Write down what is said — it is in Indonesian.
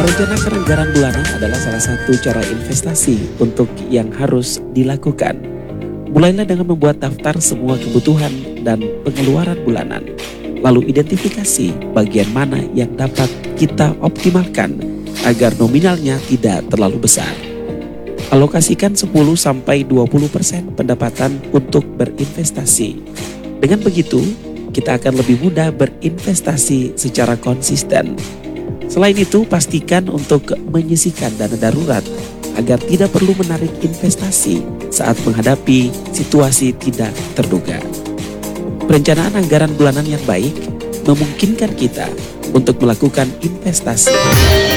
Merencanakan anggaran bulanan adalah salah satu cara investasi untuk yang harus dilakukan. Mulailah dengan membuat daftar semua kebutuhan dan pengeluaran bulanan. Lalu identifikasi bagian mana yang dapat kita optimalkan agar nominalnya tidak terlalu besar. Alokasikan 10-20% pendapatan untuk berinvestasi. Dengan begitu, kita akan lebih mudah berinvestasi secara konsisten. Selain itu, pastikan untuk menyisihkan dana darurat agar tidak perlu menarik investasi saat menghadapi situasi tidak terduga. Perencanaan anggaran bulanan yang baik memungkinkan kita untuk melakukan investasi